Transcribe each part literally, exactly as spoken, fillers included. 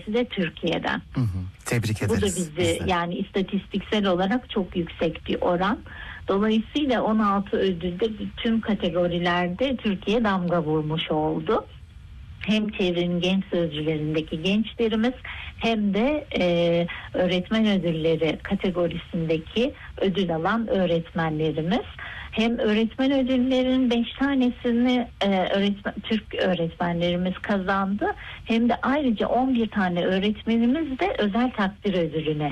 tanesi de Türkiye'den. Hı hı. Tebrik ederiz. Bu da bizi biz de. yani istatistiksel olarak çok yüksek bir oran. Dolayısıyla on altı ödülde tüm kategorilerde Türkiye damga vurmuş oldu. Hem çevrenin genç sözcülerindeki gençlerimiz hem de e, öğretmen ödülleri kategorisindeki ödül alan öğretmenlerimiz. Hem öğretmen ödüllerinin beş tanesini e, öğretmen, Türk öğretmenlerimiz kazandı. Hem de ayrıca on bir tane öğretmenimiz de özel takdir ödülüne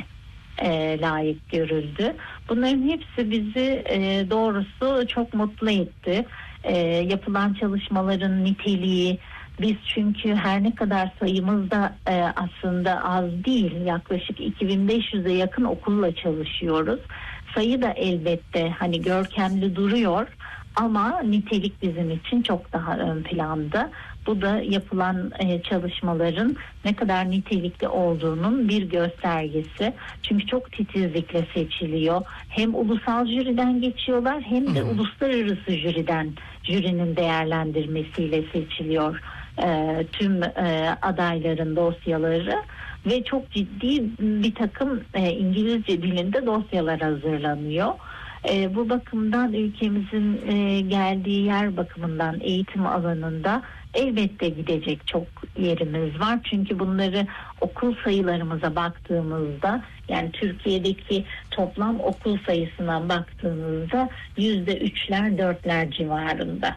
e, layık görüldü. Bunların hepsi bizi e, doğrusu çok mutlu etti. E, yapılan çalışmaların niteliği, biz çünkü her ne kadar sayımız da e, aslında az değil, yaklaşık iki bin beş yüze yakın okulla çalışıyoruz. Sayı da elbette hani görkemli duruyor ama nitelik bizim için çok daha ön planda. Bu da yapılan e, çalışmaların ne kadar nitelikli olduğunun bir göstergesi. Çünkü çok titizlikle seçiliyor. Hem ulusal jüriden geçiyorlar hem de hı hı. uluslararası jüriden, jürinin değerlendirmesiyle seçiliyor e, tüm e, adayların dosyaları. Ve çok ciddi bir takım e, İngilizce dilinde dosyalar hazırlanıyor. E, bu bakımdan ülkemizin e, geldiği yer bakımından eğitim alanında elbette gidecek çok yerimiz var. Çünkü bunları okul sayılarımıza baktığımızda, yani Türkiye'deki toplam okul sayısına baktığımızda yüzde üçler dörtler civarında.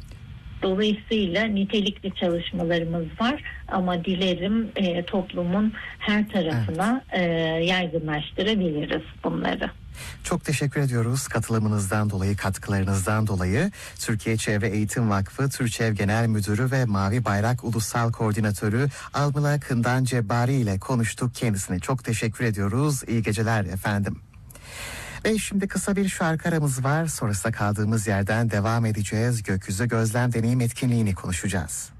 Dolayısıyla nitelikli çalışmalarımız var ama dilerim e, toplumun her tarafına evet. e, yaygınlaştırabiliriz bunları. Çok teşekkür ediyoruz katılımınızdan dolayı, katkılarınızdan dolayı. Türkiye Çevre Eğitim Vakfı Türçev Genel Müdürü ve Mavi Bayrak Ulusal Koordinatörü Almila Kından Cebbari ile konuştuk. Kendisine çok teşekkür ediyoruz. İyi geceler efendim. Ve şimdi kısa bir şarkı aramız var. Sonrasında kaldığımız yerden devam edeceğiz. Gökyüzü Gözlem Deneyim etkinliğini konuşacağız.